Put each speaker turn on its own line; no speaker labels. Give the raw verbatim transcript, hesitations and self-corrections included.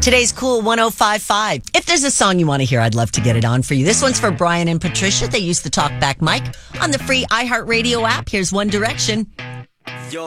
Today's Cool one oh five five. If there's a song you want to hear, I'd love to get it on for you. This one's for Brian and Patricia. They use the Talkback mic on the free iHeartRadio app. Here's One Direction.